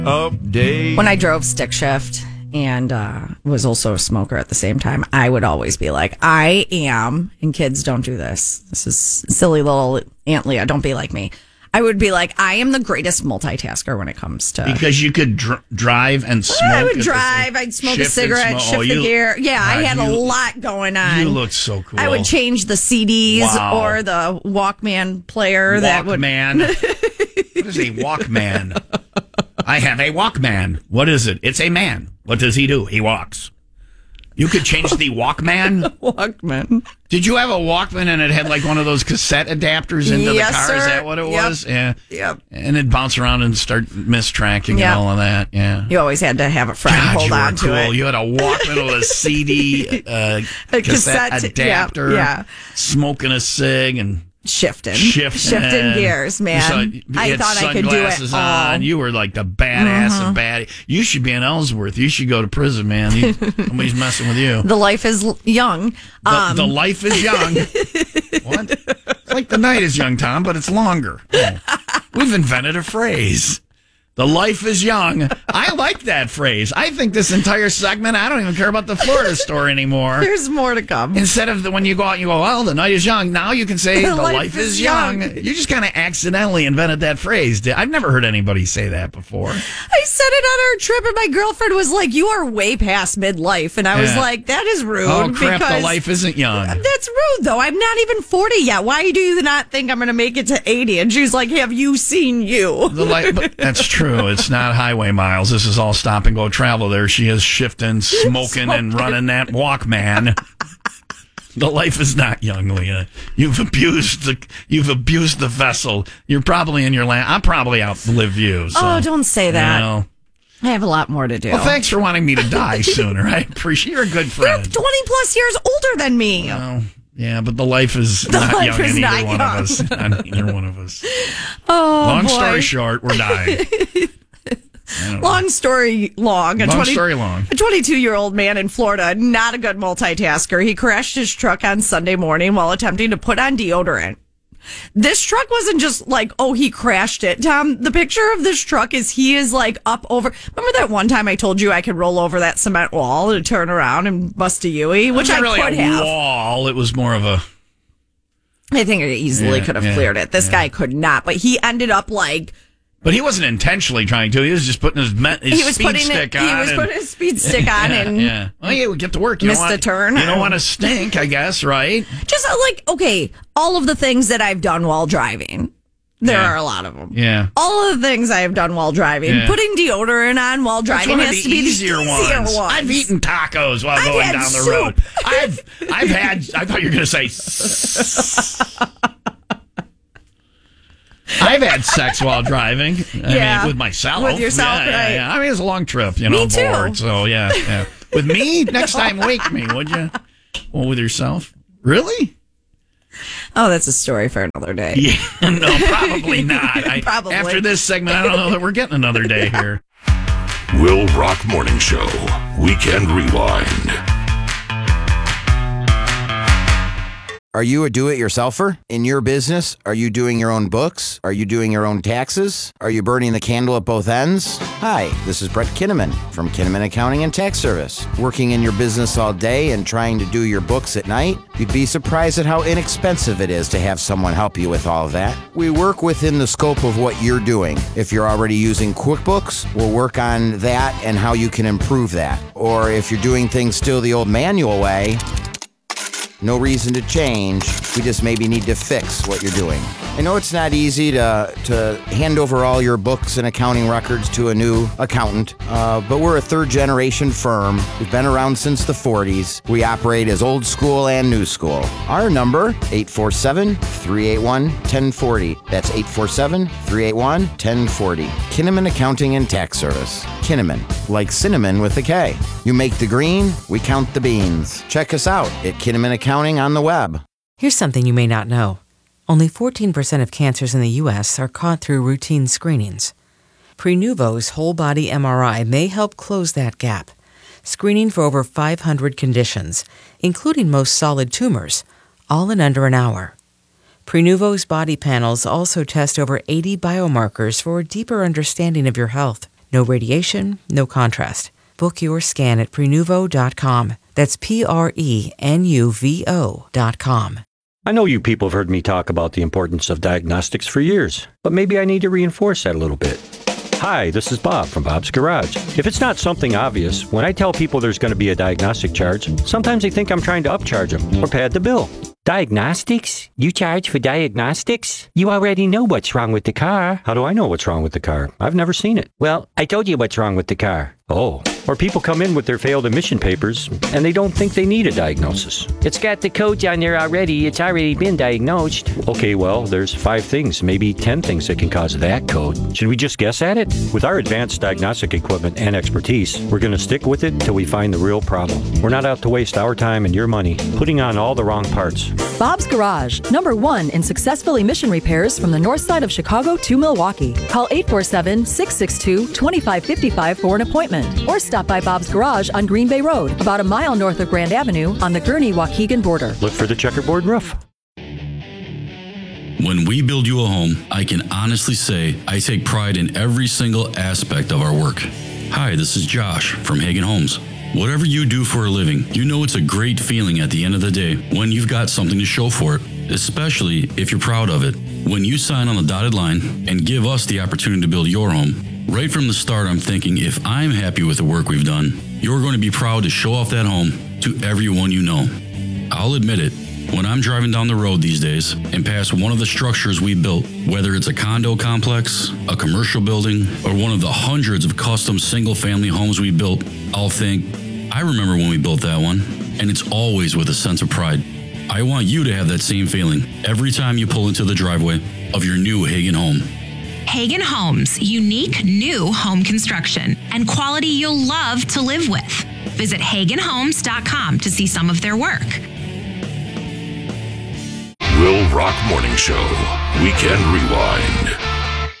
Update. When I drove stick shift and was also a smoker at the same time, I would always be like, I am, and kids don't do this. This is silly little Aunt Leah. Don't be like me. I would be like, I am the greatest multitasker when it comes to... Because you could drive and smoke. I would drive, I'd smoke a cigarette, shift the gear. Yeah, God, I had a lot going on. You looked so cool. I would change the CDs or the Walkman player. Walkman? What is a Walkman? I have a Walkman. What is it? It's a man. What does he do? He walks. You could change the Walkman? Walkman. Did you have a Walkman and it had like one of those cassette adapters into the car? Sir. Is that what it was? Yeah. Yep. And it'd bounce around and start mistracking and all of that. Yeah. You always had to have a friend hold on to it. You had a Walkman with a CD cassette adapter. Yeah. Smoking a cig and... Shifting gears, man. I thought I could do it all. On. You were like the badass of baddie. You should be in Ellsworth. You should go to prison, man. Nobody's messing with you. The life is young. The life is young. What? It's like the night is young, Tom, but it's longer. Oh. We've invented a phrase. The life is young. I like that phrase. I think this entire segment, I don't even care about the Florida story anymore. There's more to come. Instead of when you go out and you go, well, the night is young. Now you can say the life is young. You just kind of accidentally invented that phrase. I've never heard anybody say that before. I said it on our trip and my girlfriend was like, you are way past midlife. And I was like, that is rude. Oh, crap, the life isn't young. That's rude, though. I'm not even 40 yet. Why do you not think I'm going to make it to 80? And she's like, have you seen you? That's true. It's not highway miles. This is all stop and go travel. There she is shifting, smoking, and running that Walkman. The life is not young, Leah. You've abused the vessel. You're probably in your land. I'll probably outlive you. So, oh, don't say that. You know. I have a lot more to do. Well, thanks for wanting me to die sooner. I appreciate. You're a good friend. You're 20 plus years older than me. Well, yeah, but the life is not young in either one of us. Not either one of us. Oh, long story short, we're dying. Long story long. A 22-year-old man in Florida, not a good multitasker. He crashed his truck on Sunday morning while attempting to put on deodorant. This truck wasn't just like, oh, he crashed it. Tom, the picture of this truck is he is like up over. Remember that one time I told you I could roll over that cement wall and turn around and bust a Yui? Which I could have. Wall. It was more of a. I think it easily could have cleared it. This guy could not, but he ended up like. But he wasn't intentionally trying to. He was just putting his speed stick on. He was putting his speed stick on and well, yeah, we get to work. Missed a turn. You don't want to stink, I guess, right? Just like, okay, all of the things that I've done while driving. There are a lot of them. Yeah. All of the things I have done while driving. Yeah. Putting deodorant on while driving has to be the easier ones. I've eaten tacos while going down the road. I've had, I thought you were going to say, I've had sex while driving. I mean, with myself. With yourself, right. Yeah. I mean, it's a long trip, me too. bored. So, yeah. With me? Next time, wake me, would you? Well, with yourself? Really? Oh, that's a story for another day. Yeah, no, probably not. Probably. After this segment, I don't know that we're getting another day here. Will Rock Morning Show. Weekend Rewind. Are you a do-it-yourselfer? In your business, are you doing your own books? Are you doing your own taxes? Are you burning the candle at both ends? Hi, this is Brett Kinnaman from Kinnaman Accounting and Tax Service. Working in your business all day and trying to do your books at night? You'd be surprised at how inexpensive it is to have someone help you with all of that. We work within the scope of what you're doing. If you're already using QuickBooks, we'll work on that and how you can improve that. Or if you're doing things still the old manual way, no reason to change. We just maybe need to fix what you're doing. I know it's not easy to hand over all your books and accounting records to a new accountant, but we're a third-generation firm. We've been around since the 40s. We operate as old school and new school. Our number, 847-381-1040. That's 847-381-1040. Kinnaman Accounting and Tax Service. Kinnaman, like cinnamon with a K. You make the green, we count the beans. Check us out at Kinnaman Accounting on the web. Here's something you may not know. Only 14% of cancers in the U.S. are caught through routine screenings. Prenuvo's whole-body MRI may help close that gap, screening for over 500 conditions, including most solid tumors, all in under an hour. Prenuvo's body panels also test over 80 biomarkers for a deeper understanding of your health. No radiation, no contrast. Book your scan at Prenuvo.com. That's Prenuvo.com. I know you people have heard me talk about the importance of diagnostics for years, but maybe I need to reinforce that a little bit. Hi, this is Bob from Bob's Garage. If it's not something obvious, when I tell people there's going to be a diagnostic charge, sometimes they think I'm trying to upcharge them or pad the bill. Diagnostics? You charge for diagnostics? You already know what's wrong with the car. How do I know what's wrong with the car? I've never seen it. Well, I told you what's wrong with the car. Oh. Or people come in with their failed emission papers and they don't think they need a diagnosis. It's got the codes on there already. It's already been diagnosed. Okay, well, there's 5 things, maybe 10 things that can cause that code. Should we just guess at it? With our advanced diagnostic equipment and expertise, we're going to stick with it till we find the real problem. We're not out to waste our time and your money putting on all the wrong parts. Bob's Garage, #1 in successful emission repairs from the north side of Chicago to Milwaukee. Call 847-662-2555 for an appointment, or stop by Bob's Garage on Green Bay Road, about a mile north of Grand Avenue on the Gurnee-Waukegan border. Look for the checkerboard roof. When we build you a home, I can honestly say I take pride in every single aspect of our work. Hi, this is Josh from Hagen Homes. Whatever you do for a living, you know it's a great feeling at the end of the day when you've got something to show for it, especially if you're proud of it. When you sign on the dotted line and give us the opportunity to build your home, right from the start I'm thinking if I'm happy with the work we've done, you're going to be proud to show off that home to everyone you know. I'll admit it, when I'm driving down the road these days and pass one of the structures we built, whether it's a condo complex, a commercial building, or one of the hundreds of custom single-family homes we built, I'll think, I remember when we built that one, and it's always with a sense of pride. I want you to have that same feeling every time you pull into the driveway of your new Hagen home. Hagen Homes, unique new home construction and quality you'll love to live with. Visit HagenHomes.com to see some of their work. Will Rock Morning Show. Weekend Rewind.